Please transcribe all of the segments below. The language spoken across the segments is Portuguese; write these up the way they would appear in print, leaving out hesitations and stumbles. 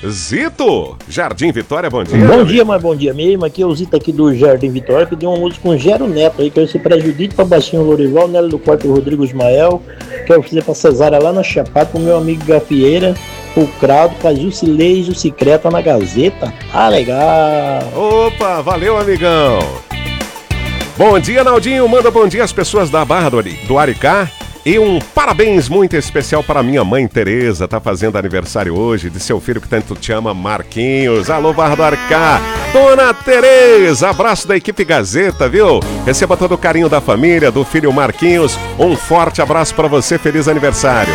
Zito, Jardim Vitória, bom dia. Bom dia, mas bom dia mesmo. Aqui é o Zito aqui do Jardim Vitória. Pedi uma música com Gero Neto aí, que eu se prejudique pra Baixinho Lorival, Nélio do Quarto Rodrigo Ismael. Quero fazer pra Cesária lá na Chapada, pro meu amigo Gafieira, o Crado, pra Jusilei e Jussicreta na Gazeta. Ah, legal. Opa, valeu, amigão. Bom dia, Naldinho. Manda bom dia às pessoas da Barra do Aricá. E um parabéns muito especial para minha mãe Tereza, tá fazendo aniversário hoje, de seu filho que tanto te ama, Marquinhos. Alô, Barra do Aricá, Dona Tereza, abraço da equipe Gazeta, viu? Receba todo o carinho da família, do filho Marquinhos. Um forte abraço para você, feliz aniversário.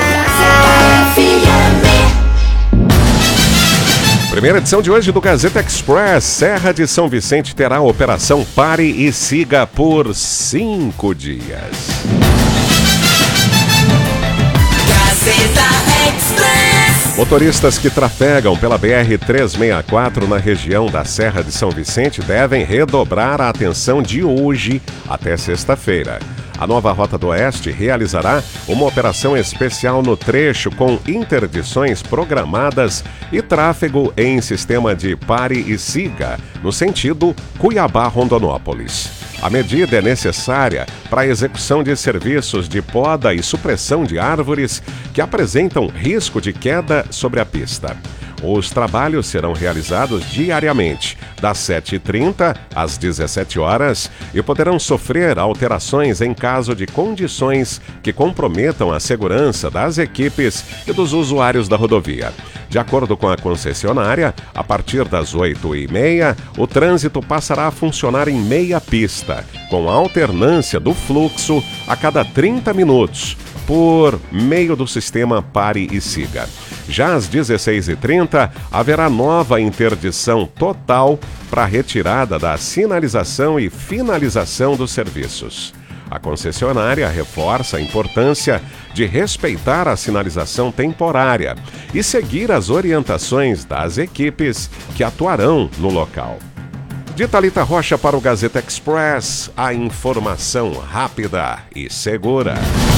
Primeira edição de hoje do Gazeta Express. Serra de São Vicente terá a operação Pare e Siga por 5 dias. Motoristas que trafegam pela BR-364 na região da Serra de São Vicente devem redobrar a atenção de hoje até sexta-feira. A nova Rota do Oeste realizará uma operação especial no trecho com interdições programadas e tráfego em sistema de pare e siga, no sentido Cuiabá-Rondonópolis. A medida é necessária para a execução de serviços de poda e supressão de árvores que apresentam risco de queda sobre a pista. Os trabalhos serão realizados diariamente, das 7h30 às 17 horas, e poderão sofrer alterações em caso de condições que comprometam a segurança das equipes e dos usuários da rodovia. De acordo com a concessionária, a partir das 8h30, o trânsito passará a funcionar em meia pista, com alternância do fluxo a cada 30 minutos, por meio do sistema Pare e Siga. Já às 16h30, haverá nova interdição total para a retirada da sinalização e finalização dos serviços. A concessionária reforça a importância de respeitar a sinalização temporária e seguir as orientações das equipes que atuarão no local. De Thalita Rocha para o Gazeta Express, a informação rápida e segura.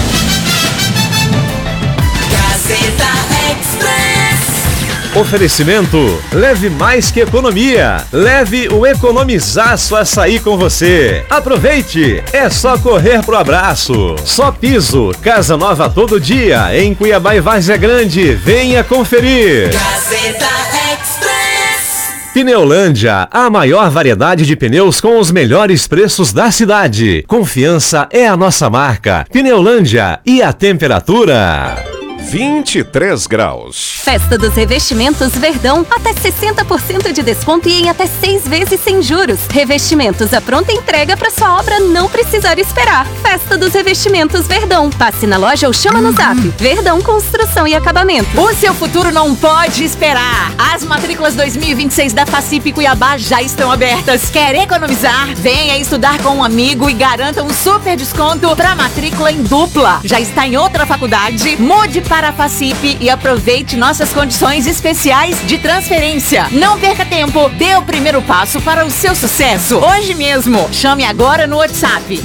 Gazeta Express. Oferecimento, leve mais que economia. Leve o Economizaço Açaí com você. Aproveite, é só correr pro abraço. Só Piso, casa nova todo dia, em Cuiabá e Várzea Grande. Venha conferir. Gazeta Express. Pneulândia, a maior variedade de pneus com os melhores preços da cidade. Confiança é a nossa marca. Pneulândia, e a temperatura? 23 graus. Festa dos Revestimentos Verdão. Até 60% de desconto e em até 6 vezes sem juros. Revestimentos à pronta entrega para sua obra não precisar esperar. Festa dos Revestimentos Verdão. Passe na loja ou chama no zap. Verdão Construção e Acabamento. O seu futuro não pode esperar. As matrículas 2026 da FACIP Cuiabá já estão abertas. Quer economizar? Venha estudar com um amigo e garanta um super desconto para matrícula em dupla. Já está em outra faculdade? Mude para a FACIP e aproveite nossas condições especiais de transferência. Não perca tempo, dê o primeiro passo para o seu sucesso hoje mesmo. Chame agora no WhatsApp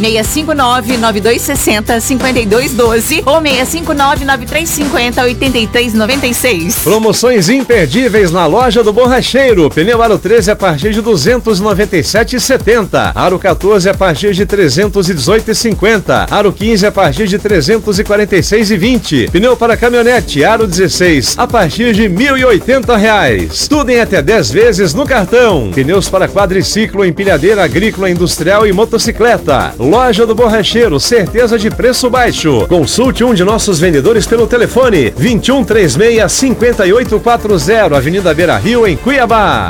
659-9260-5212 ou 659-9350-8396. Promoções imperdíveis na loja do Borracheiro. Pneu Aro 13 a partir de R$ 297,70. Aro 14 a partir de R$ 318,50. Aro 15 a partir de R$ 346,20. Pneu para caminhonete Aro 16 a partir de R$ 1.080. Tudo em até 10 vezes no cartão. Pneus para quadriciclo, empilhadeira agrícola, industrial e motocicleta. Loja do Borracheiro, certeza de preço baixo. Consulte um de nossos vendedores pelo telefone 2136-5840, Avenida Beira Rio, em Cuiabá.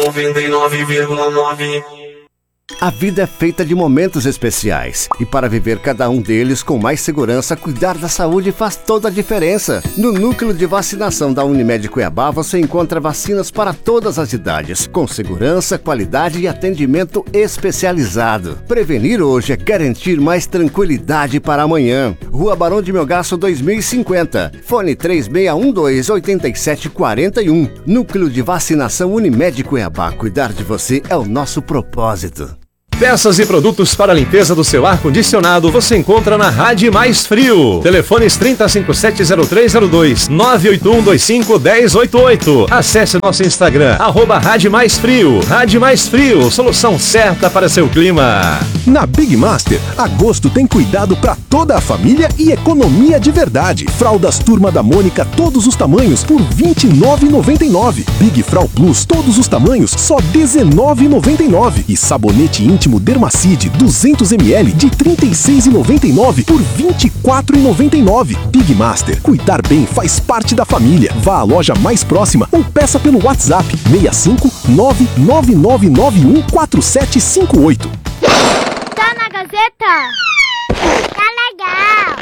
99,9. A vida é feita de momentos especiais e para viver cada um deles com mais segurança, cuidar da saúde faz toda a diferença. No Núcleo de Vacinação da Unimed Cuiabá você encontra vacinas para todas as idades, com segurança, qualidade e atendimento especializado. Prevenir hoje é garantir mais tranquilidade para amanhã. Rua Barão de Melgaço 2050, fone 3612-8741. Núcleo de Vacinação Unimed Cuiabá, cuidar de você é o nosso propósito. Peças e produtos para a limpeza do seu ar-condicionado você encontra na Rádio Mais Frio. Telefones 30570302, 981251088. Acesse nosso Instagram, @Rádio Mais Frio. Rádio Mais Frio, solução certa para seu clima. Na Big Master, agosto tem cuidado para toda a família e economia de verdade. Fraldas Turma da Mônica, todos os tamanhos, por R$ 29,99. Big Frau Plus, todos os tamanhos, só R$ 19,99. E sabonete íntimo Dermacide, 200 ml, de R$ 36,99 por R$ 24,99. Big Master, cuidar bem faz parte da família. Vá à loja mais próxima ou peça pelo WhatsApp 65 999914758. Tá na Gazeta? Tá legal!